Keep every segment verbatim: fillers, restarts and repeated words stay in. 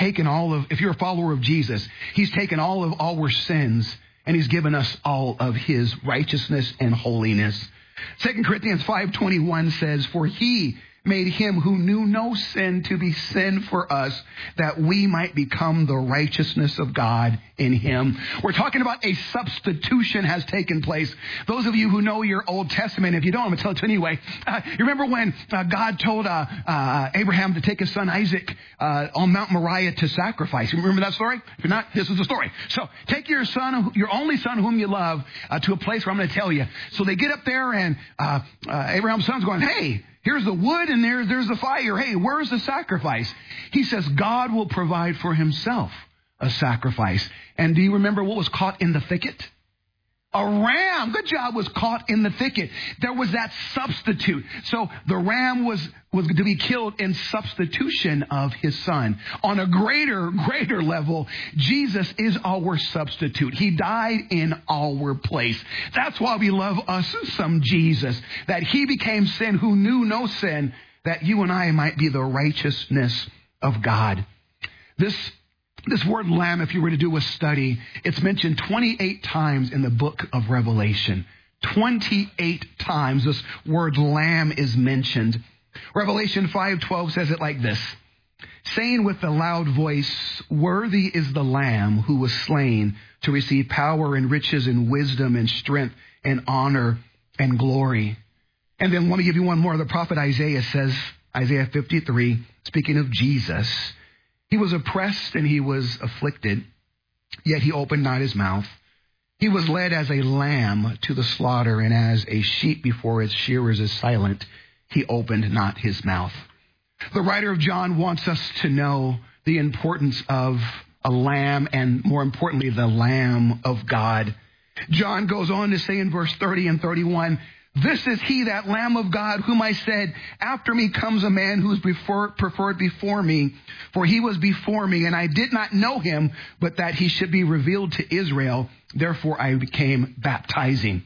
taken all of, if you're a follower of Jesus, he's taken all of our sins and he's given us all of his righteousness and holiness. Second Corinthians five twenty-one says, for he made him who knew no sin to be sin for us, that we might become the righteousness of God in him. We're talking about a substitution has taken place. Those of you who know your Old Testament, if you don't, I'm going to tell it to you anyway. Uh, you remember when uh, God told uh, uh, Abraham to take his son Isaac uh, on Mount Moriah to sacrifice? You remember that story? If you're not, this is the story. So take your son, your only son whom you love, uh, to a place where I'm going to tell you. So they get up there and uh, uh, Abraham's son's going, hey, here's the wood and there, there's the fire. Hey, where's the sacrifice? He says, God will provide for himself a sacrifice. And do you remember what was caught in the thicket? A ram. Good job. Was caught in the thicket. There was that substitute. So the ram was, was to be killed in substitution of his son. On a greater, greater level, Jesus is our substitute. He died in our place. That's why we love us some Jesus. That he became sin who knew no sin, that you and I might be the righteousness of God. This This word lamb, if you were to do a study, it's mentioned twenty-eight times in the book of Revelation. twenty-eight times this word lamb is mentioned. Revelation five twelve says it like this, saying with a loud voice, worthy is the lamb who was slain to receive power and riches and wisdom and strength and honor and glory. And then let me give you one more. The prophet Isaiah says, Isaiah fifty-three, speaking of Jesus, he was oppressed and he was afflicted, yet he opened not his mouth. He was led as a lamb to the slaughter, and as a sheep before its shearers is silent, he opened not his mouth. The writer of John wants us to know the importance of a lamb, and more importantly, the Lamb of God. John goes on to say in verse thirty and thirty-one, this is he, that Lamb of God, whom I said, after me comes a man who is prefer, preferred before me, for he was before me, and I did not know him, but that he should be revealed to Israel. Therefore I became baptizing.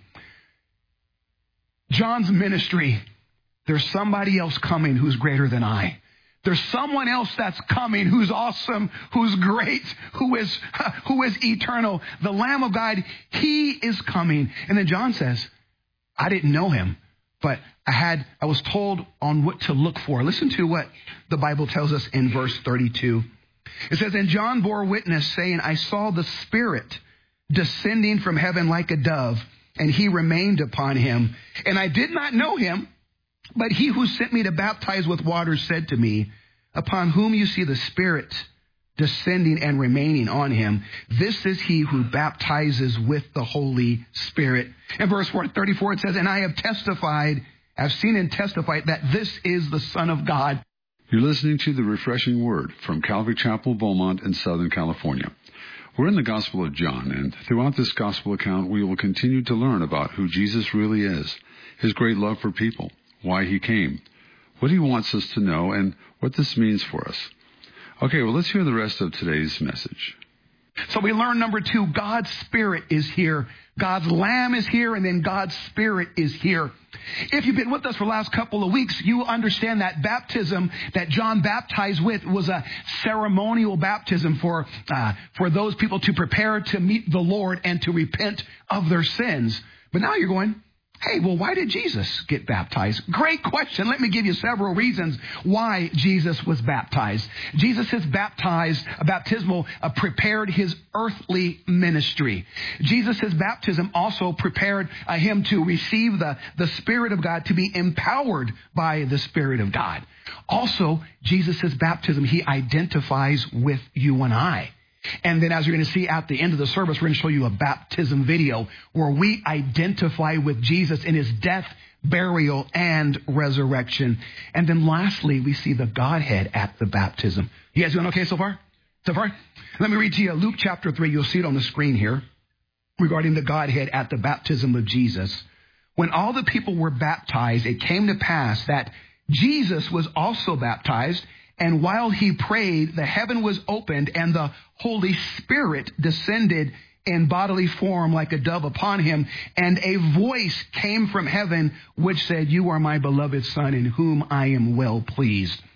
John's ministry, there's somebody else coming who's greater than I. There's someone else that's coming who's awesome, who's great, who is, who is eternal. The Lamb of God, he is coming. And then John says, I didn't know him, but I had, I was told on what to look for. Listen to what the Bible tells us in verse thirty-two. It says, and John bore witness, saying, I saw the Spirit descending from heaven like a dove, and he remained upon him. And I did not know him, but he who sent me to baptize with water said to me, upon whom you see the Spirit descending and remaining on him, this is he who baptizes with the Holy Spirit. In verse thirty-four, it says, and I have testified, I've seen and testified that this is the Son of God. You're listening to the Refreshing Word from Calvary Chapel, Beaumont in Southern California. We're in the Gospel of John, and throughout this Gospel account, we will continue to learn about who Jesus really is, his great love for people, why he came, what he wants us to know, and what this means for us. Okay, well, let's hear the rest of today's message. So we learn, number two, God's Spirit is here. God's Lamb is here, and then God's Spirit is here. If you've been with us for the last couple of weeks, you understand that baptism that John baptized with was a ceremonial baptism for, uh, for those people to prepare to meet the Lord and to repent of their sins. But now you're going, hey, well, why did Jesus get baptized? Great question. Let me give you several reasons why Jesus was baptized. Jesus is baptized, a baptismal, uh, prepared his earthly ministry. Jesus' baptism also prepared uh, him to receive the, the Spirit of God, to be empowered by the Spirit of God. Also, Jesus' baptism, he identifies with you and I. And then as you're going to see at the end of the service, we're going to show you a baptism video where we identify with Jesus in his death, burial, and resurrection. And then lastly, we see the Godhead at the baptism. You guys doing okay so far? So far? Let me read to you Luke chapter three. You'll see it on the screen here regarding the Godhead at the baptism of Jesus. When all the people were baptized, it came to pass that Jesus was also baptized. And while he prayed, the heaven was opened, and the Holy Spirit descended in bodily form like a dove upon him. And a voice came from heaven which said, you are my beloved Son, in whom I am well pleased.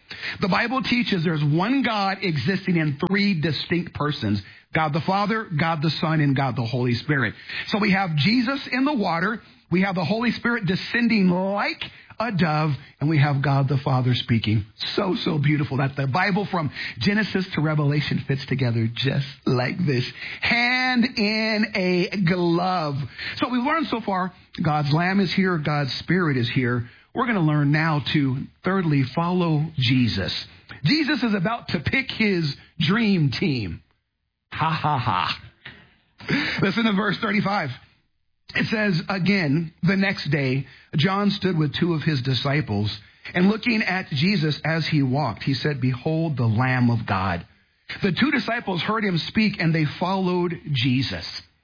The Bible teaches there's one God existing in three distinct persons. God the Father, God the Son, and God the Holy Spirit. So we have Jesus in the water. We have the Holy Spirit descending like a dove, and we have God the Father speaking. So, so beautiful that the Bible from Genesis to Revelation fits together just like this. Hand in a glove. So we've learned so far, God's Lamb is here, God's Spirit is here. We're going to learn now to, thirdly, follow Jesus. Jesus is about to pick his dream team. Ha, ha, ha. Listen to verse thirty-five. It says, again, the next day, John stood with two of his disciples, and looking at Jesus as he walked, he said, "Behold the Lamb of God." The two disciples heard him speak, and they followed Jesus.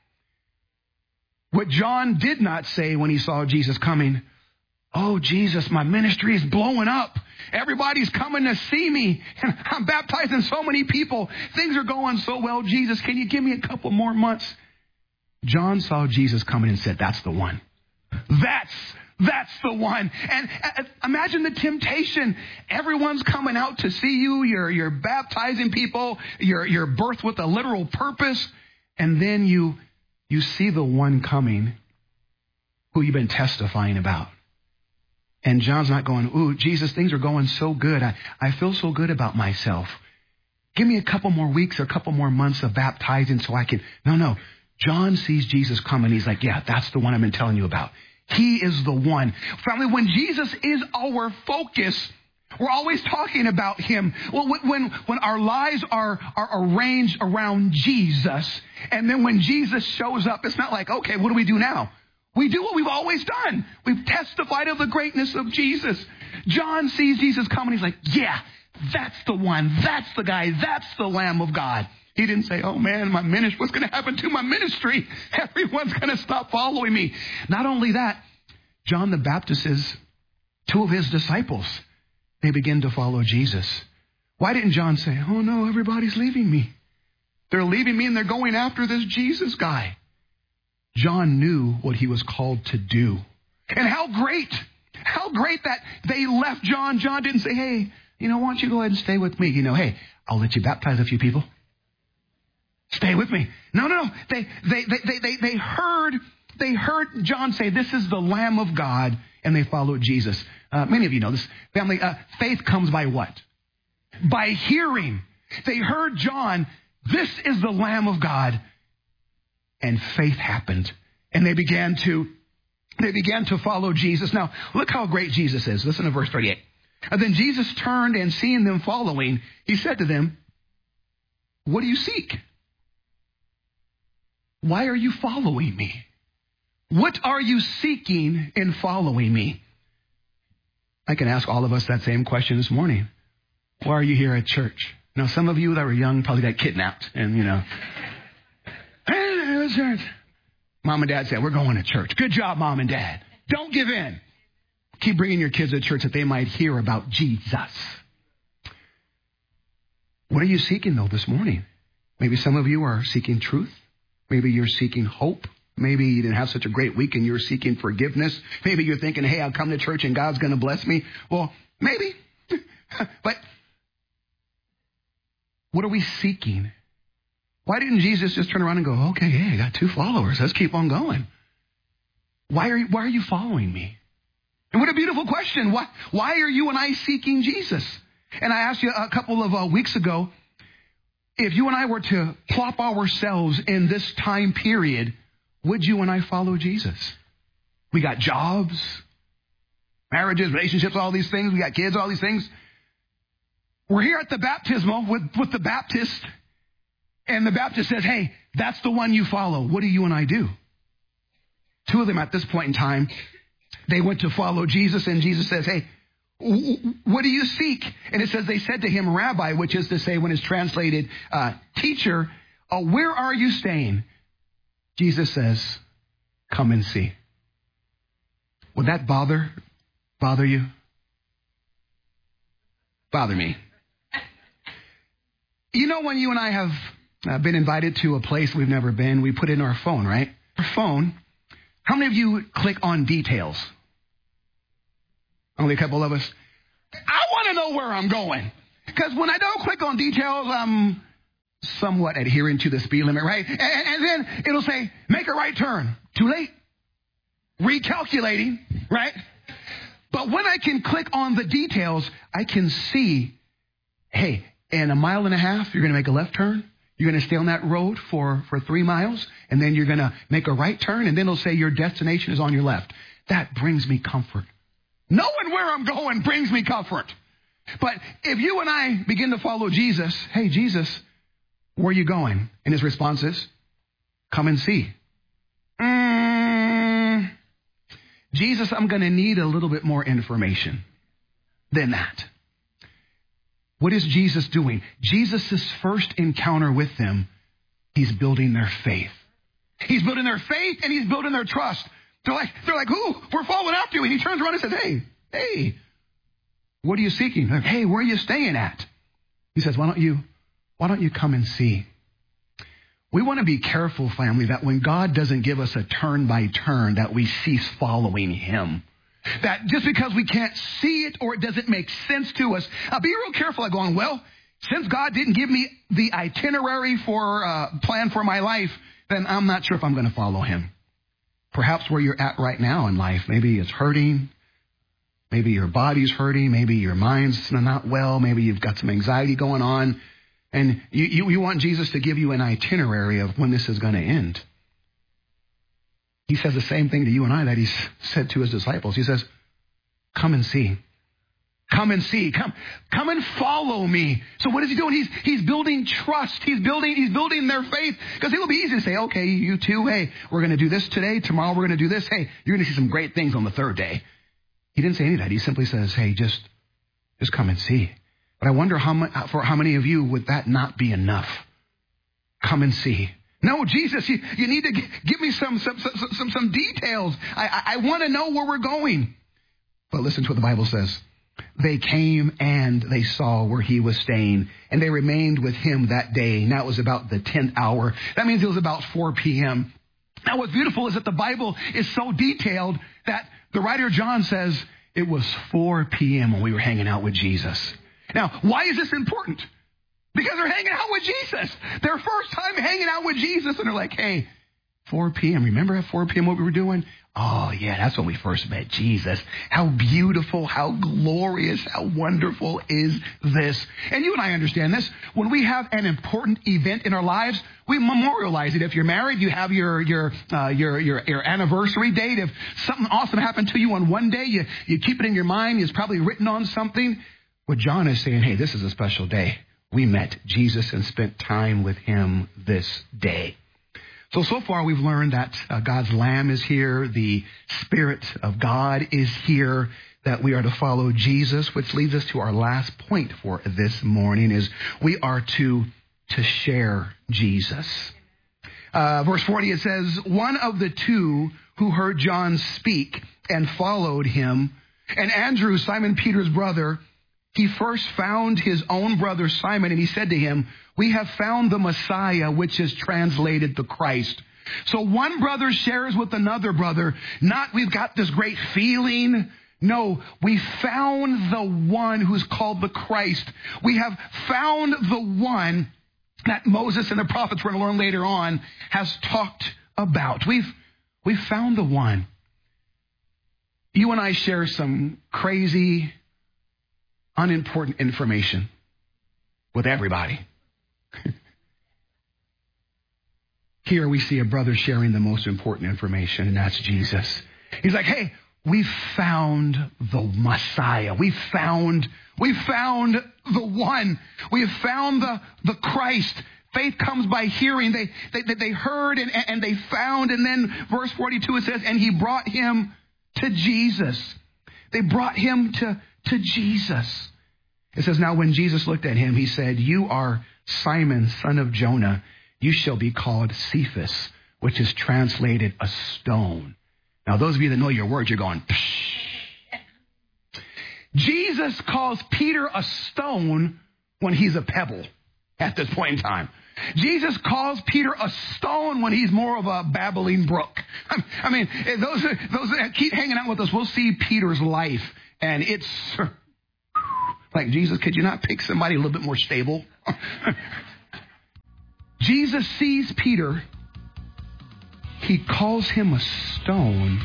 What John did not say when he saw Jesus coming, "Oh, Jesus, my ministry is blowing up. Everybody's coming to see me. I'm baptizing so many people. Things are going so well. Jesus, can you give me a couple more months?" John saw Jesus coming and said, "That's the one. That's, that's the one." And uh, imagine the temptation. Everyone's coming out to see you. You're, you're baptizing people. You're, you're birthed with a literal purpose. And then you, you see the one coming who you've been testifying about. And John's not going, "Ooh, Jesus, things are going so good. I, I feel so good about myself. Give me a couple more weeks or a couple more months of baptizing so I can..." No, no. John sees Jesus coming. He's like, "Yeah, that's the one I've been telling you about. He is the one." Family, when Jesus is our focus, we're always talking about him. Well, when, when our lives are, are arranged around Jesus, and then when Jesus shows up, it's not like, okay, what do we do now? We do what we've always done. We've testified of the greatness of Jesus. John sees Jesus coming. He's like, "Yeah, that's the one. That's the guy. That's the Lamb of God." He didn't say, "Oh man, my ministry, what's going to happen to my ministry? Everyone's going to stop following me." Not only that, John the Baptist is two of his disciples. They begin to follow Jesus. Why didn't John say, "Oh no, everybody's leaving me. They're leaving me and they're going after this Jesus guy"? John knew what he was called to do. And how great, how great that they left John. John didn't say, "Hey, you know, why don't you go ahead and stay with me? You know, hey, I'll let you baptize a few people. Stay with me." No, no, no. They, they, they, they, they, they heard, they heard John say, "This is the Lamb of God," and they followed Jesus. Uh, many of you know this. Family, uh, faith comes by what? By hearing. They heard John, "This is the Lamb of God." And faith happened. And they began to, they began to follow Jesus. Now, look how great Jesus is. Listen to verse thirty-eight. And then Jesus turned, and seeing them following, he said to them, "What do you seek? Why are you following me? What are you seeking in following me?" I can ask all of us that same question this morning. Why are you here at church? Now, some of you that were young probably got kidnapped and, you know, Mom and Dad said, "We're going to church." Good job, Mom and Dad. Don't give in. Keep bringing your kids to church that they might hear about Jesus. What are you seeking, though, this morning? Maybe some of you are seeking truth. Maybe you're seeking hope. Maybe you didn't have such a great week and you're seeking forgiveness. Maybe you're thinking, "Hey, I'll come to church and God's going to bless me." Well, maybe. But what are we seeking? Why didn't Jesus just turn around and go, "Okay, hey, I got two followers. Let's keep on going"? Why are you, why are you following me? And what a beautiful question. Why, why are you and I seeking Jesus? And I asked you a couple of uh, weeks ago, if you and I were to plop ourselves in this time period, would you and I follow Jesus? We got jobs, marriages, relationships, all these things. We got kids, all these things. We're here at the baptismal with, with the Baptist. And the Baptist says, "Hey, that's the one you follow." What do you and I do? Two of them at this point in time, they went to follow Jesus, and Jesus says, "Hey, what do you seek?" And it says they said to him, "Rabbi," which is to say, when it's translated, uh, teacher, uh, "where are you staying?" Jesus says, "Come and see." Would that bother, bother you? Bother me. You know, when you and I have uh, been invited to a place we've never been, we put in our phone, right? Our phone. How many of you click on details? Only a couple of us. I want to know where I'm going. Because when I don't click on details, I'm somewhat adhering to the speed limit, right? And, and then it'll say, make a right turn. Too late. Recalculating, right? But when I can click on the details, I can see, hey, in a mile and a half, you're going to make a left turn. You're going to stay on that road for, for three miles, and then you're going to make a right turn, and then it'll say your destination is on your left. That brings me comfort. Knowing where I'm going brings me comfort. But if you and I begin to follow Jesus, hey, Jesus, where are you going? And his response is, come and see. Mm, Jesus, I'm going to need a little bit more information than that. What is Jesus doing? Jesus' first encounter with them, he's building their faith. He's building their faith and he's building their trust. They're like, they're like, who? We're following after you. And he turns around and says, hey, hey, what are you seeking? Like, hey, where are you staying at? He says, why don't you, why don't you come and see? We want to be careful, family, that when God doesn't give us a turn by turn, that we cease following him. That just because we can't see it or it doesn't make sense to us, uh, be real careful at going, well, since God didn't give me the itinerary for uh, plan for my life, then I'm not sure if I'm going to follow him. Perhaps where you're at right now in life, maybe it's hurting. Maybe your body's hurting. Maybe your mind's not well. Maybe you've got some anxiety going on. And you, you, you want Jesus to give you an itinerary of when this is going to end. He says the same thing to you and I that he said to his disciples. He says, come and see. Come and see. Come, come and follow me. So what is he doing? He's, he's building trust. He's building, he's building their faith. Because it will be easy to say, okay, you too. Hey, we're going to do this today. Tomorrow we're going to do this. Hey, you're going to see some great things on the third day. He didn't say any of that. He simply says, hey, just, just come and see. But I wonder how much, for how many of you would that not be enough? Come and see. No, Jesus, you, you need to g- give me some some some, some, some details. I, I, I want to know where we're going. But listen to what the Bible says. They came and they saw where he was staying, and they remained with him that day. Now it was about the tenth hour. That means it was about four p.m. Now what's beautiful is that the Bible is so detailed that the writer John says it was four p.m. when we were hanging out with Jesus. Now, why is this important? Because they're hanging out with Jesus. Their first time hanging out with Jesus. And they're like, hey, four p.m. Remember at four p.m. what we were doing? Oh, yeah, that's when we first met Jesus. How beautiful, how glorious, how wonderful is this? And you and I understand this. When we have an important event in our lives, we memorialize it. If you're married, you have your your uh, your, your your anniversary date. If something awesome happened to you on one day, you, you keep it in your mind. It's probably written on something. What John is saying, hey, this is a special day. We met Jesus and spent time with him this day. So, so far we've learned that uh, God's Lamb is here. The Spirit of God is here, that we are to follow Jesus, which leads us to our last point for this morning is we are to, to share Jesus. Uh, verse forty, it says, one of the two who heard John speak and followed him, and Andrew, Simon Peter's brother, he first found his own brother Simon, and he said to him, we have found the Messiah, which is translated the Christ. So one brother shares with another brother, not we've got this great feeling. No, we found the one who's called the Christ. We have found the one that Moses and the prophets, we're going to learn later on, has talked about. We've, we've found the one. You and I share some crazy, unimportant information with everybody. Here we see a brother sharing the most important information, and that's Jesus. He's like, hey, we found the Messiah. We found, we found the one. We have found the, the Christ. Faith comes by hearing. They, they, they heard and, and they found. And then verse forty-two, it says, and he brought him to Jesus. They brought him to, to Jesus. It says, now when Jesus looked at him, he said, you are Simon, son of Jonah. You shall be called Cephas, which is translated a stone. Now, those of you that know your words, you're going, psh. Jesus calls Peter a stone when he's a pebble at this point in time. Jesus calls Peter a stone when he's more of a babbling brook. I mean, those, those that keep hanging out with us, we'll see Peter's life, and it's... Like, Jesus, could you not pick somebody a little bit more stable? Jesus sees Peter. He calls him a stone.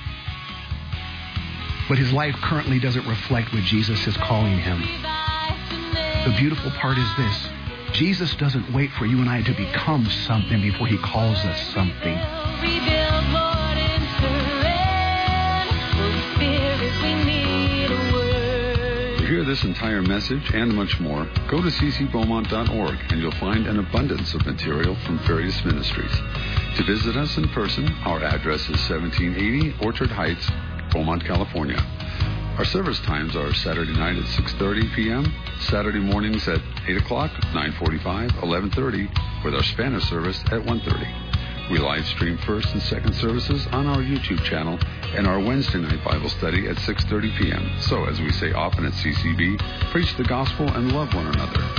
But his life currently doesn't reflect what Jesus is calling him. The beautiful part is this. Jesus doesn't wait for you and I to become something before he calls us something. To hear this entire message and much more, go to c c beaumont dot org and you'll find an abundance of material from various ministries. To visit us in person, our address is seventeen eighty Orchard Heights, Beaumont, California. Our service times are Saturday night at six thirty p.m., Saturday mornings at eight o'clock, nine forty-five, eleven thirty, with our Spanish service at one thirty. We live stream first and second services on our YouTube channel and our Wednesday night Bible study at six thirty p.m. So, as we say often at C C B, preach the gospel and love one another.